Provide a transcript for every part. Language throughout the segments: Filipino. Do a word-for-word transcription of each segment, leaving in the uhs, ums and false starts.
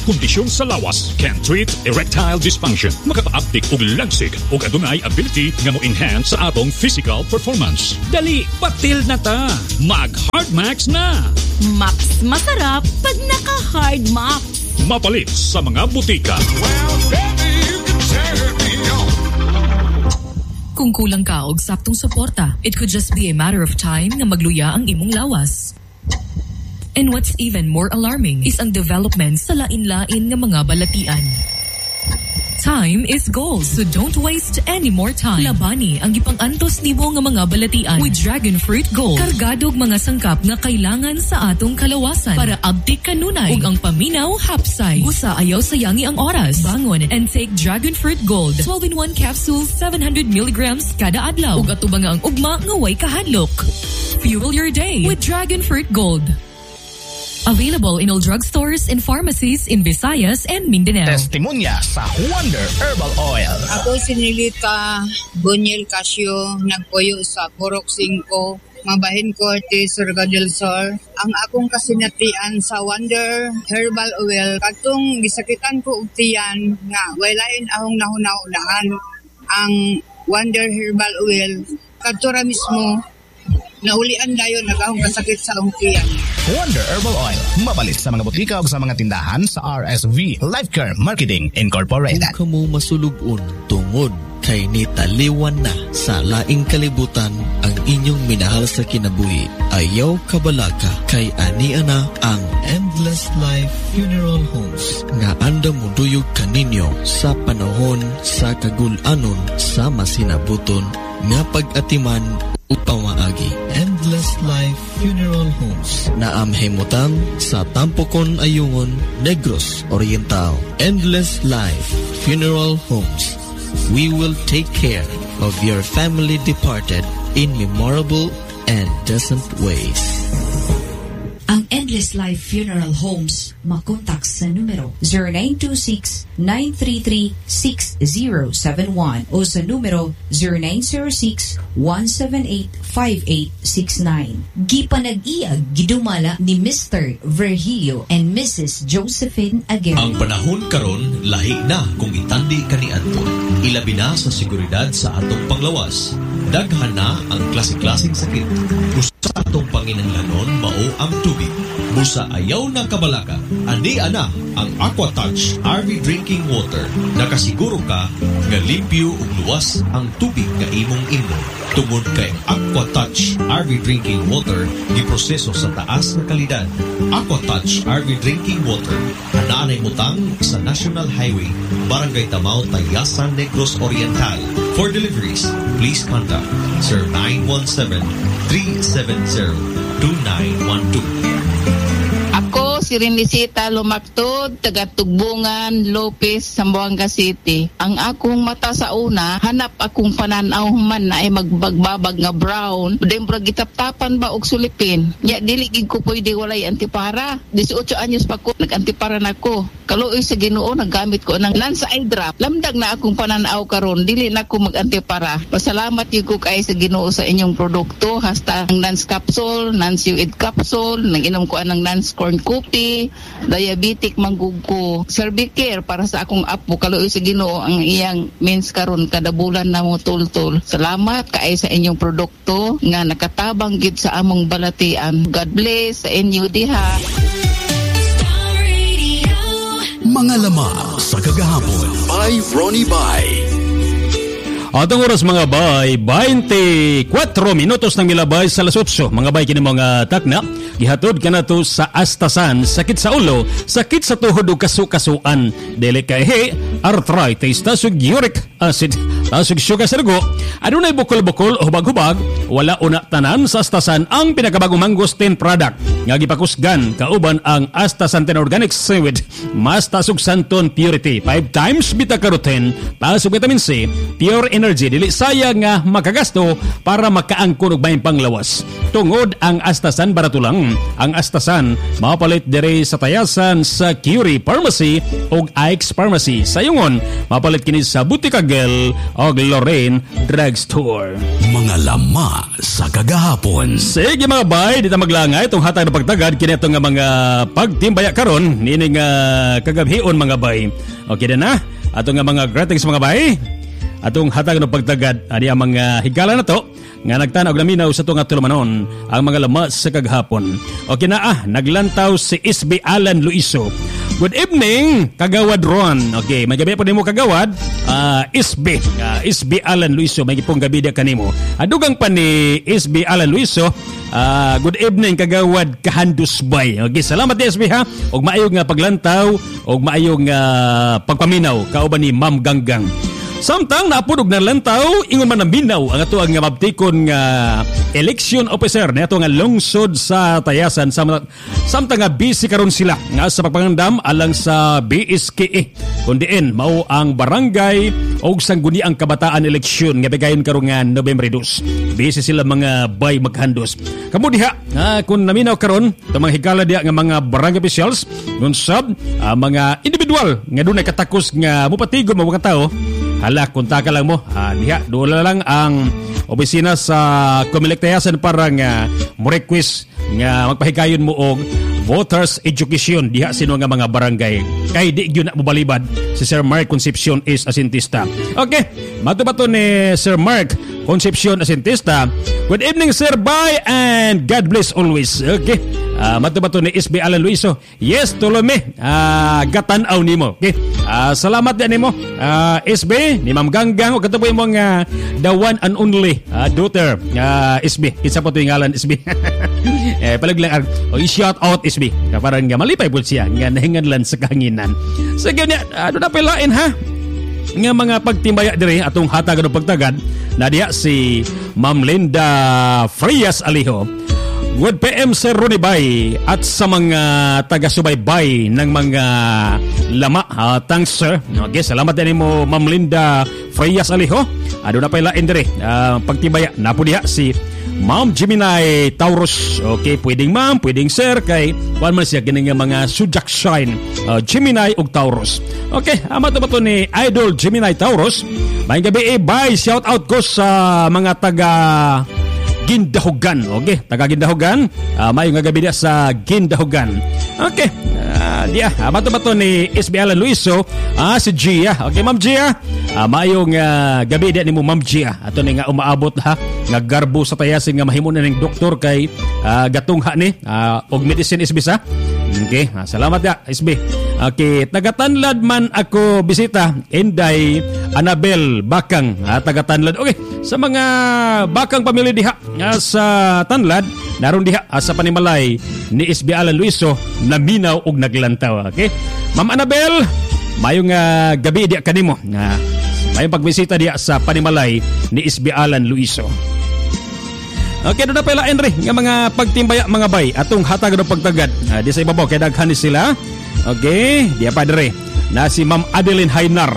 kondisyon sa lawas can treat erectile dysfunction. Makaka-uptik og lagsig o adunay ability nga mo enhance sa atong physical performance. Dali, patil na ta. Mag-Hard Max na. Max masarap pag naka-Hard Max. Mapalit sa mga butika. Well, baby, you can turn me on. Kung kulang ka og saktong suporta, it could just be a matter of time nga magluya ang imong lawas. And what's even more alarming is ang development sa lain-lain nga mga balatian. Time is gold, so don't waste any more time. Labani ang ipang-antos nimo nga mga balatian with Dragon Fruit Gold. Kargadog mga sangkap nga kailangan sa atong kalawasan para abtik kanunay ug ang paminaw hapsay. Busa ayaw sayangi ang oras. Bangon and take Dragon Fruit Gold. twelve in one capsules, seven hundred milligrams kada adlaw. Ug atubang nga ang ugma nga way kahadlok. Fuel your day with Dragon Fruit Gold. Available in all drugstores and pharmacies in Visayas and Mindanao. Testimonya sa Wonder Herbal Oil. Ako si Nilita Bunyel Casio, nagpuyo sa Purok cinco, Mabahin Corte, Surga del Sur. Ang akong kasinatian sa Wonder Herbal Oil, katong gisakitan ko og tiyan nga walain akong nahunaunaan ang Wonder Herbal Oil. Kadtura mismo naulian dayon nagahong kasakit sa akong tiyan. Wonder Herbal Oil, mabalis sa mga butika o sa mga tindahan sa R S V Lifecare Marketing Incorporated. Kung kamo masulubon tungod kay nitaliwan na sa laing kalibutan ang inyong minahal sa kinabuhi, ayaw kabalaka kay aniana ang Endless Life Funeral Homes nga anda mo duyog kaninyo sa panahon sa kagulanon sa masinabuton nga pag-atiman upang maagi. Endless Life Funeral Homes na amhimutang sa Tampokon Ayungon, Negros Oriental. Endless Life Funeral Homes. We will take care of your family departed in memorable and decent ways. Ang Endless Life Funeral Homes, makontak sa numero zero nine two six, nine three three, six zero seven one o sa numero zero nine zero six, one seven eight, five eight six nine. Gipanag-iyag gidumala ni Mister Virgilio and Missus Josephine Aguirre. Ang panahon karon lahi na kung itandi kani Anton. Ilabi na sa seguridad sa atong panglawas. Daghan na ang klase-klaseng sakit. Busa atong panginahanglanon mao ang tubig. Busa ayaw na kabalaka. Andi ana ang Aquatouch R V Drinking Water. Nakasiguro ka nga limpyo ug luwas ang tubig nga imong inom. Tungod kay Aquatouch R V Drinking Water giproseso sa taas nga kalidad. Aquatouch R V Drinking Water anaanay mutang sa National Highway, Barangay Tamao, Tayasan, Negros Oriental. For deliveries, please contact zero nine one seven, three seven zero, two nine one two. Ako si Renisita Lumaktod, taga Tugbungan, Lopez, Zamboanga City. Ang akong mata sa una, hanap akong pananaw man na ay magbagbabag nga brown. Dembra gitaptapan ba og sulipin. Nya dili gid ko pwede walay antipara. eighteen anyos pa ko nag-antipara na ko. Kaluoy sa Ginoo naggamit ko ng Nance Eye Drop. Lamdag na akong pananaw karon, dili na ko mag-antipara. Pasalamat gyud ko kay sa Ginoo sa inyong produkto, hasta ang Nance Capsule, Nance U I D Capsule, nang-inom ko anang Nance Corn Cookie, diabetic manggug ko, Cervicare para sa akong apo. Kaluoy sa Ginoo ang iyang means karon kada bulan na mo tultol. Salamat kay sa inyong produkto nga nakatabang gid sa among balatian. God bless sa inyo diha. Mga lamang sa kagahapon by Ronnie Bay. Atong oras mga bay, twenty-four minutos nang milabay sa alas eight. Mga bay kini mga takna, gihatod ka na to sa astasan, sakit sa ulo, sakit sa tuhod o kasu-kasuan, dili kay he, arthritis, tasog uric acid, tasog sugar sa dugo, adunay bukol-bukol o hubag-hubag, wala una tanan sa astasan ang pinakabagong mangosteen product nga gipakusgan kauban ang astaxanthin organic seaweed, mas tasog santon purity, five times beta-carotene, tasog vitamin C, pure energy, dili sayang nga makagasto para makaangkon og mayong panglawas. Tungod ang astasan barato lang, ang astasan mapalit dire sa Tayasan sa Curie Pharmacy ug Ike's Pharmacy. Sa yungon mapalit kini sa Butikagel ug Lorraine Drugstore. Mga lama sa kagahapon. Sige mga bay, dito maglangay itong hatag na pagtagad kini ato nga mga pagtimbaya karon nini nga kagabhion mga bay. Okay na na ato nga mga greetings mga bay. Atong hatag ng pagtagad ani ang mga higala na to nga nagtanaw og naminaw sa tunga tulumanon ang mga lamas sa kaghapon. Okay na ah, naglantaw si S B Alan Luiso. Good evening, Kagawad Ron. Okay, may gabi po nimo Kagawad. Uh, S B, uh, S B Alan Luiso, may gipong gabi dia kanimo. Adugang pa ni S B Alan Luiso. Uh, good evening, Kagawad Kahandusbay. Okay, salamat S B ha. Og maayog nga paglantaw, og maayog nga pagpaminaw kauban ni Ma'am Ganggang. Samtang naapod og nalantaw ingon man naminaw ang ato ang mabtikon nga election officer na ato nga lungsod sa Tayasan samtang nga busy karon sila nga sa pagpangandam alang sa B S K E kundiin mao ang barangay og sangguniang kabataan eleksyon nga bigayon karon nga Nobyembre dos. Busy sila mga bay maghandos. Kamo diha nga kun naminaw karon to mga higala diha nga mga barangay officials ngun sab uh, mga individual nga dunay katakos nga mupatigon mga tao. Hala, kunta ka lang mo. Ah, diha, doon lang ang opisina sa Comelec Tayasan para nga mo request nga magpahigayon mo og voters education diha sino nga mga barangay. Kay di gyud na mobalibad si Sir Mark Concepcion is Asintista. Okay, matubato ni Sir Mark Concepcion Asintista. Good evening Sir, bye and God bless always. Okay. Uh, matubato ni S B Alan Luiso. Yes, tulome. Uh, gatanaw nimo. Okay. Uh, salamat din nimo. Uh, S B ni Ma'am Ganggang o katuboy mo nga the one and only uh, daughter uh, S B. Kinsa po to yung ngalan S B. eh palag lang o oh, shout out S B. Parang nga malipay po siya nga nahinganlan sa kahanginan. So ganyan, ano na pilain ha? Nga mga pagtimbaya dire atong hatag ng pagtagad na diya si Ma'am Linda Frias Aliho. Good P M Sir Ronnie Bay at sa mga taga-subaybay ng mga lama. Uh, thanks sir. Okay, salamat din mo Ma'am Linda Frias Aliho. Ano na pala indire uh, pagtibaya na po diha si Ma'am Gemini Taurus. Okay, pwedeng ma'am, pwedeng sir kay kuan man siya kining mga zodiac sign uh, Gemini ug Taurus. Okay, ama to ba to ni Idol Gemini Taurus. May gabi eh, bye shout out ko sa mga taga Gindahugan. Okay, taga Gindahugan. Uh, may nga gabi dia sa Gindahugan. Okay. Uh, dia, uh, bato-bato ni S B Alan Luiso. Ah, uh, si Gia. Okay, Ma'am Gia. Uh, mayong uh, gabi dia ni mo Ma'am Gia. Ato ni nga umaabot ha. Nga garbo sa Tayasin nga mahimo na ning doktor kay uh, gatungha ni uh, og medicine S B sa. Okay, uh, salamat ya S B. Okay, taga-Tanlad man ako bisita. Inday Annabel Bakang, uh, taga-Tanlad. Okay, sa mga Bakang pamilya diha uh, sa Tanlad, naron diha uh, sa panimalay ni S B Alan Luiso na minaw og naglantaw. Okay, Ma'am Annabel, mayong uh, gabi diha kanimo. Uh, mayong pagbisita diha sa panimalay ni S B Alan Luiso. Okay, doon na pala Henry nga mga pagtimbaya mga bay atong hatag ng pagtagad uh, di sa ibabaw kay daghan sila. Okay, diya padre na si Ma'am Adeline Hainar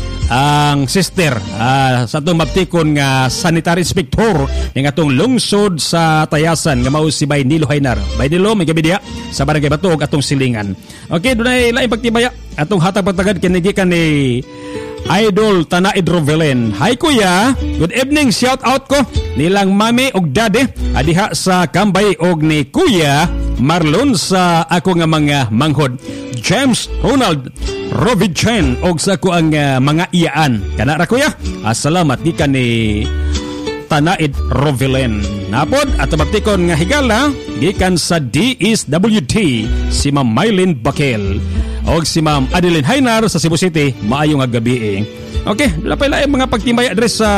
ang sister uh, sa itong maptikon nga sanitary inspector ng atong lungsod sa Tayasan nga mao si Baynilo Hainar. Baynilo may gabi diya sa barangay Batog atong silingan. Okay, doon ay laing pagtibaya atong hatag pagtagad kinigikan ni Idol Tanaid Rovelen. Hi kuya, good evening, shout out ko nilang mami og dade adiha sa Kambay og ni Kuya Marlon sa ako nga mga manghod. James Ronald Rovidchen og sa ako ang uh, mga iyaan. Kana ra kuya. Ah, salamat gikan ni Tanaid Rovelen. Napod at tabaktikon nga higala gikan sa D S W T si Ma'am Mylene Bakel og si Ma'am Adeline Hainar sa Cebu City. Maayong nga gabi eh. Okay, wala pa lang mga pagtimbay adres sa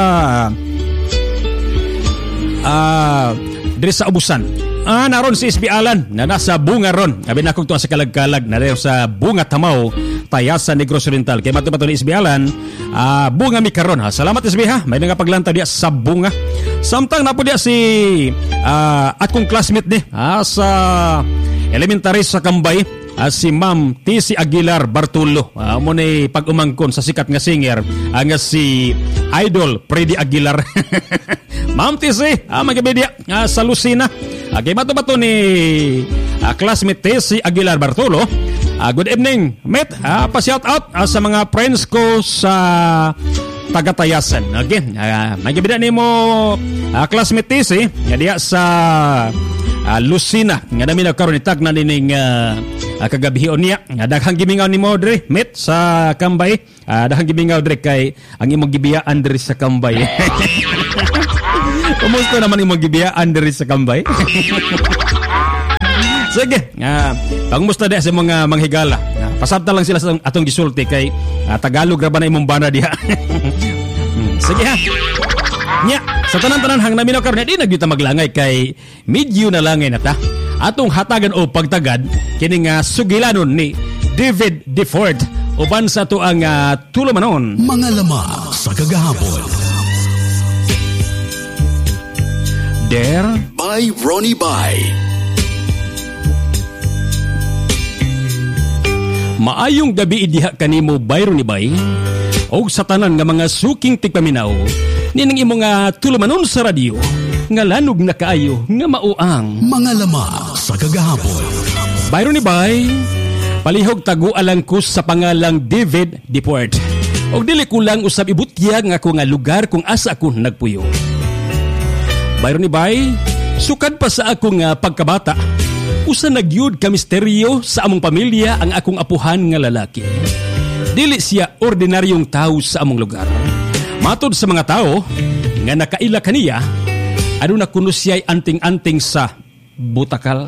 ah uh, adres sa Ubusan. Ah, naron si S B Alan na nasa bunga ron. Abi na kong tuwa sa kalag-kalag na rin sa bunga Tamaw, Tayasan, Negros Oriental. Kaya matubato ni S B Alan, ah, bunga mi karon ha. Salamat S B ha. May nga paglantaw diya sa bunga. Samtang napo diya si ah, at kong classmate ni ha, sa elementary sa Kambay. Uh, si Ma'am T C Aguilar Bartulo. Uh, mo ni pag-umangkon sa sikat nga singer uh, nga si Idol Freddy Aguilar. Ma'am T C, uh, magabidya uh, sa Lucina. Okay, bato-bato ni uh, classmate T C Aguilar Bartulo. Uh, good evening, mate. Uh, pa-shout out uh, sa mga friends ko sa taga-Tayasan. Okay, uh, magabidya ni mo uh, classmate T C nga diya sa uh, Lucina nga namin nagkaroon itag na nining uh, uh, kagabihion niya nga daghang gimingaw ni mo dre met sa Kambay, uh, daghang gimingaw dre kay ang imong gibiyaan dre sa Kambay. Kumusta naman imong gibiyaan dre sa Kambay? Sige, uh, pangumusta di sa mga manghigala. Uh, pasabta lang sila sa atong gisulti kay uh, Tagalog ra ba na imong bana diha. Sige ha. Nya, sa tanan-tanan hang naminaw karon di nagyuta maglangay kay medyo na langay na ta. Atong hatagan o pagtagad kini nga sugilanon ni David DeFord uban sa to ang uh, tulumanon. Mga lamang sa kagahapon. There by Ronnie Bay. Maayong gabi idiha kanimo Byron ni Bay og sa tanan nga mga suking tigpaminaw nining imong nga tulumanon sa radyo nga lanog na kaayo nga mauang mga lamang sa kagahapon. Byron ni Bay, palihog tagualang ko sa pangalang David DeFord og dili ko lang usab ibutyag nga ako nga lugar kung asa ako nagpuyo. Byron ni Bay, sukad pa sa ako nga pagkabata usa nagyud ka misteryo sa among pamilya ang akong apuhan nga lalaki. Dili siya ordinaryong tao sa among lugar. Matod sa mga tao nga nakaila kaniya, ano na kuno siya'y anting-anting sa butakal.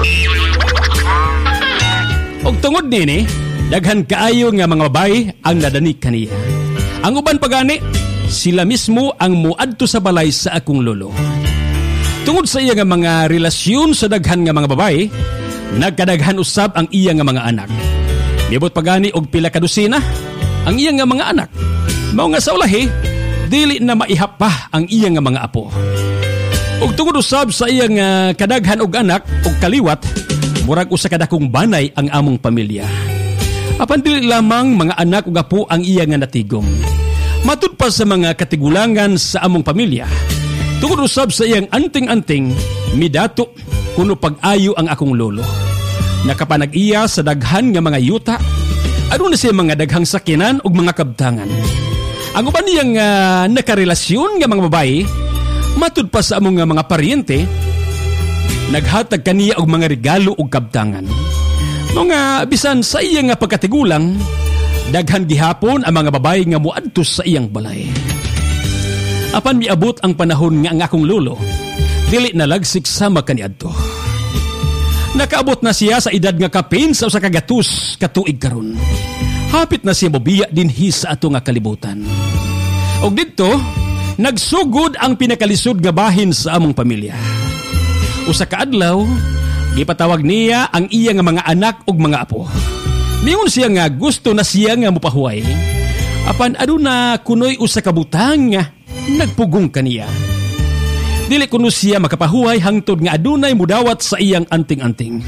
Og tungod nini, daghan kaayo nga mga babae ang nadani kaniya. Ang uban pagani, sila mismo ang muadto sa balay sa akong lolo. Tungod sa iya nga mga relasyon sa daghan nga mga babae, nagkadaghan usab ang iya nga mga anak. Nibot pagani og pila ka dosina ang iya nga mga anak. Mao nga sa ulahi, dili na maihap pa ang iya nga mga apo. Og tungod usab sa iya nga kadaghan og anak og kaliwat, murag usa ka dakong banay ang among pamilya. Apan dili lamang mga anak ug apo ang iya nga natigom. Matud pa sa mga katigulangan sa among pamilya, tungod usab sa iyang anting-anting, midato kuno pag-ayo ang akong lolo. Nakapanag-iya sa daghan nga mga yuta, ano na siya mga daghang sakinan ug mga kabtangan. Ang uban niyang uh, nakarelasyon nga mga babae, matud pa sa among mga paryente, naghatag kaniya og mga regalo ug kabtangan. Mga bisan sa iya nga pagkatigulang, daghan gihapon ang mga babae nga muadto sa iyang balay. Apan miabot ang panahon nga ang akong lolo, dili nalagsik sama kaniadto. Nakaabot na siya sa edad nga kapin sa usa ka gatus katuig karon. Hapit na siya mobiya dinhi sa ato nga kalibutan. Og didto, nagsugod ang pinakalisod nga bahin sa among pamilya. Usa ka adlaw, gipatawag niya ang iya nga mga anak ug mga apo. Miingon siya nga gusto na siya nga mopahuway. Apan aduna kunoy usa ka butang nga nagpugong kaniya. Dili kuno siya makapahuway hangtod nga adunay mudawat sa iyang anting-anting.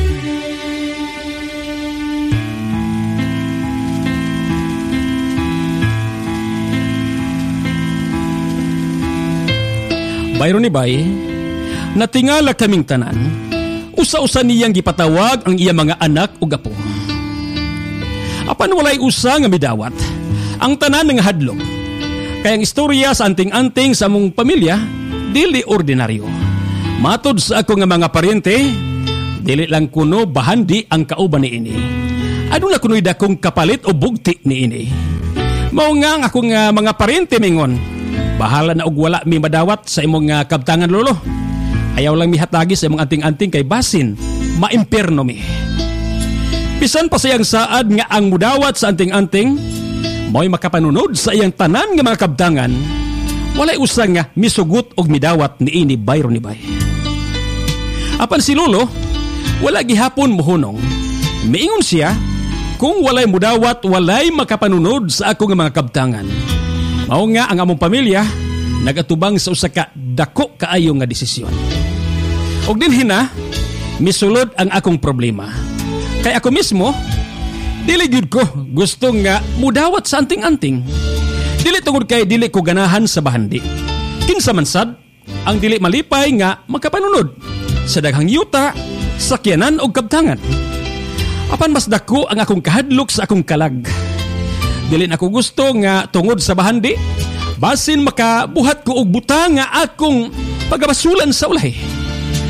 Byron ni Bay, natingala kaming tanan, usa-usa niyang gipatawag ang iya mga anak ug apo. Apan walay usa nga midawat, ang tanan nga hadlok. Kaya ang istorya sa anting-anting sa among pamilya, dili ordinaryo. Matod sa ako nga mga paryente, dili lang kuno bahandi ang kauban ni ini. Ano na kuno'y dakong kapalit o bugti ni ini. Mao nga ang ako nga mga paryente mingon, bahala na og wala mi madawat sa imong nga kabtangan lolo. Ayaw lang mi hatagi sa imong anting-anting kay basin, maimperno mi. Bisan pa sayang saad nga ang mudawat sa anting-anting, mo'y makapanunod sa iyang tanan nga mga kabtangan, walay usang nga misugot og midawat ni ini Byron ni Bay. Apan si lolo, wala gihapon mohunong. Miingon siya, kung walay mudawat, walay makapanunod sa ako nga mga kabtangan. Mao nga ang among pamilya, nagatubang sa usa ka dako kaayo nga desisyon. Og dinhi na, misulod ang akong problema. Kay ako mismo, dili gyud ko gusto nga mudawat sa anting-anting. Dili tungod kay dili ko ganahan sa bahandi. Kinsa man sad, ang dili malipay nga makapanunod sa daghang yuta, sakyanan o kabtangan. Apan mas dako ang akong kahadlok sa akong kalag. Dili na ko gusto nga tungod sa bahandi, basin makabuhat ko og butang nga akong pagabasulan sa ulay.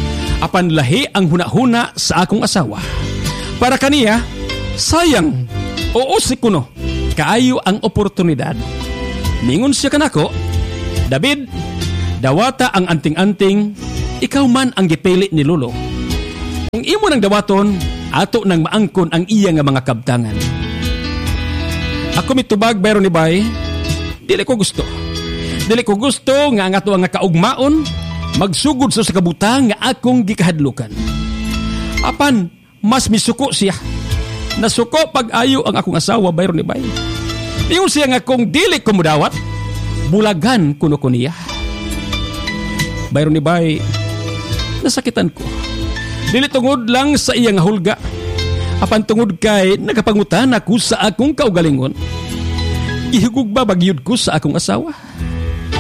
Apan lahi ang huna-huna sa akong asawa. Para kaniya, sayang, oo si kuno, kaayo ang oportunidad. Ningon siya kanako, David, dawata ang anting-anting, ikaw man ang gipili ni Lolo. Kung imo ng dawaton, ato nang maangkon ang iya nga mga kabtangan. Ako mitubag bayro ni Bay, dili ko gusto. Dili ko gusto nga ang ato nga kaugmaon, magsugod sa kabutang nga akong gikahadlukan. Apan, mas misuko siya. Nasuko pag-ayo ang akong asawa bayro ni Bay. Ingon siya nga kung dili ko mudawat, bulagan kuno ko niya. Bayro ni Bay, nasakitan ko. Dili tungod lang sa iyang hulga. Apan tungod kay nagapangutan ako sa akong kaugalingon. Ihugog ba bagyod ko sa akong asawa?